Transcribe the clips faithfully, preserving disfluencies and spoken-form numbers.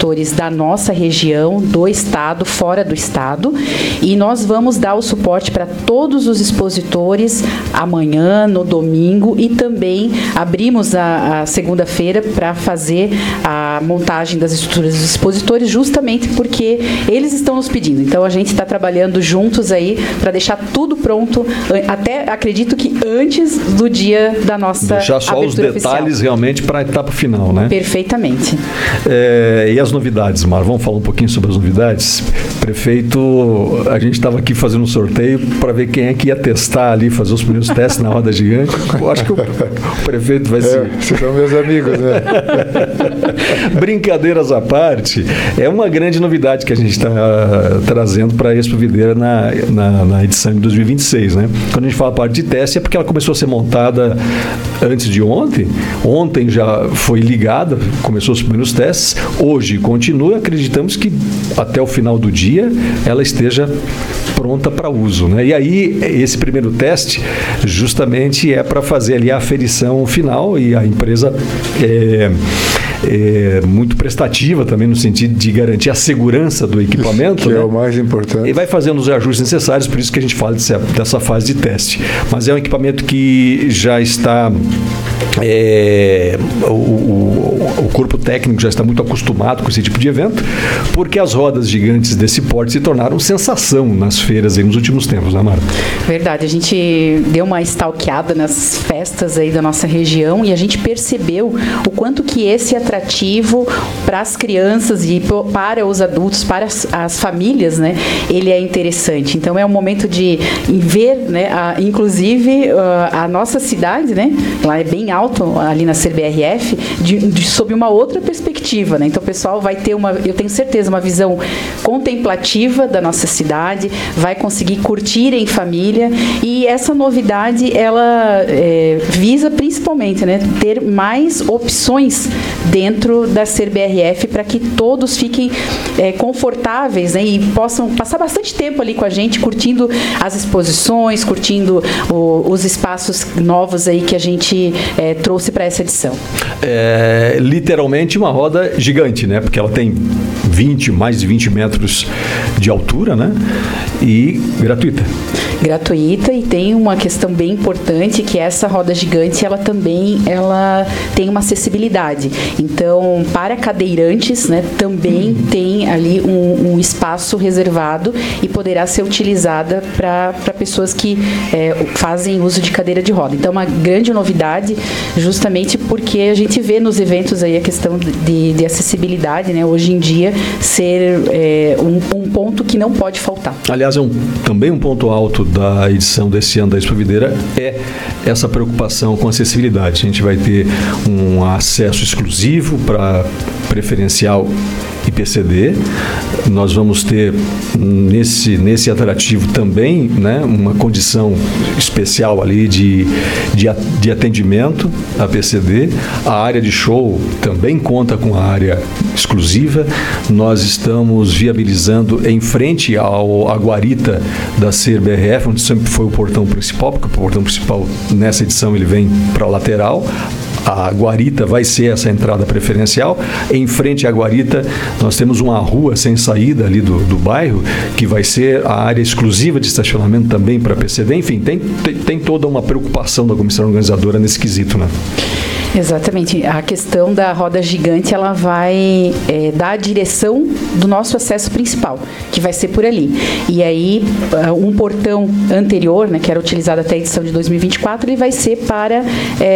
expositores da nossa região, do estado, fora do estado, e nós vamos dar o suporte para todos os expositores amanhã, no domingo, e também abrimos a, a segunda-feira para fazer a montagem das estruturas dos expositores, justamente porque eles estão nos pedindo. Então, a gente está trabalhando juntos aí para deixar tudo pronto, até acredito que antes do dia da nossa deixar só os detalhes oficial. Realmente para a etapa final, né? Perfeitamente. É, e as novidades, Mara? Vamos falar um pouquinho sobre as novidades? Prefeito, a gente estava aqui fazendo um sorteio para ver quem é que ia testar ali, fazer os primeiros testes na roda gigante. Eu acho que o, o prefeito vai ser... É, vocês são meus amigos, né? Brincadeiras à parte, é uma grande novidade que a gente está uh, trazendo para a Expo Videira na, na, na edição de dois mil e vinte e seis, né? Quando a gente fala parte de teste, é porque ela começou a ser montada antes de ontem. Ontem já foi ligada, começou os primeiros testes. Hoje continua, acreditamos que até o final do dia ela esteja pronta para uso, né? E aí, esse primeiro teste justamente é para fazer ali a aferição final, e a empresa é, é muito prestativa também no sentido de garantir a segurança do equipamento, que né? É o mais importante. E vai fazendo os ajustes necessários, por isso que a gente fala dessa, dessa fase de teste. Mas é um equipamento que já está... É, o, o, o corpo técnico já está muito acostumado com esse tipo de evento, porque as rodas gigantes desse porte se tornaram sensação nas feiras aí nos últimos tempos, né, Mara? Verdade, a gente deu uma stalkeada nas festas aí da nossa região e a gente percebeu o quanto que esse atrativo para as crianças e para os adultos, para as, as famílias, né, ele é interessante. Então é um momento de ver, né, a, inclusive a, a nossa cidade, né, lá é bem alto ali na C B R F, de, de, sob uma outra perspectiva, né? Então o pessoal vai ter uma, eu tenho certeza, uma visão contemplativa da nossa cidade, vai conseguir curtir em família, e essa novidade ela é, visa principalmente, né, ter mais opções dentro da C B R F para que todos fiquem é, confortáveis, né, e possam passar bastante tempo ali com a gente, curtindo as exposições, curtindo o, os espaços novos aí que a gente é, trouxe para essa edição. É literalmente uma roda gigante, né? Porque ela tem vinte, mais de vinte metros de altura, né? E gratuita. Gratuita, e tem uma questão bem importante, que essa roda gigante, ela também ela tem uma acessibilidade. Então, para cadeirantes, né, também uhum. tem ali um, um espaço reservado e poderá ser utilizada para pessoas que é, fazem uso de cadeira de roda. Então, uma grande novidade, justamente porque a gente vê nos eventos aí a questão de, de acessibilidade, né, hoje em dia, ser é, um, um ponto que não pode faltar. Aliás, é um, também um ponto alto da edição desse ano da Expo Videira é essa preocupação com acessibilidade. A gente vai ter um acesso exclusivo para preferencial I P C D. Nós vamos ter nesse, nesse atrativo também, né, uma condição especial ali de, de, de atendimento a P C D. A área de show também conta com a área exclusiva. Nós estamos viabilizando em frente ao, à guarita da C B R F, onde sempre foi o portão principal, porque o portão principal nessa edição ele vem para a lateral. A guarita vai ser essa entrada preferencial. Em frente à guarita, nós temos uma rua sem saída ali do, do bairro, que vai ser a área exclusiva de estacionamento também para P C D. Enfim, tem, tem, tem toda uma preocupação da comissão organizadora nesse quesito, né? Exatamente. A questão da roda gigante, ela vai é, dar a direção do nosso acesso principal, que vai ser por ali. E aí, um portão anterior, né, que era utilizado até a edição de dois mil e vinte e quatro, ele vai ser para,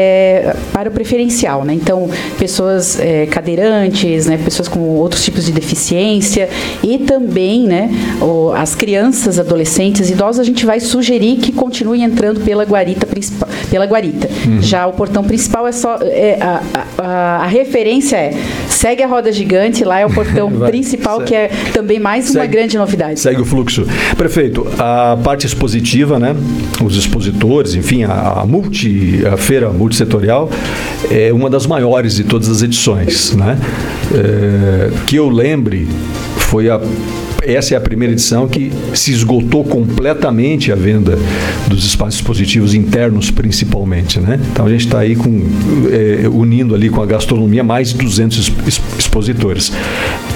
é, para o preferencial, né? Então, pessoas é, cadeirantes, né, pessoas com outros tipos de deficiência, e também, né, o, as crianças, adolescentes, idosos, a gente vai sugerir que continuem entrando pela guarita principal, pela guarita. Uhum. Já o portão principal é só É, a, a, a referência é, segue a roda gigante, lá é o portão Vai, principal, segue. Que é também mais uma segue, grande novidade. Segue o fluxo. Prefeito, a parte expositiva, né, os expositores, enfim, a, a, multi, a feira multissetorial é uma das maiores de todas as edições, né? É, que eu lembre, foi a Essa é a primeira edição que se esgotou completamente a venda dos espaços expositivos internos, principalmente, né? Então, a gente está aí com, é, unindo ali com a gastronomia mais de duzentos expositores.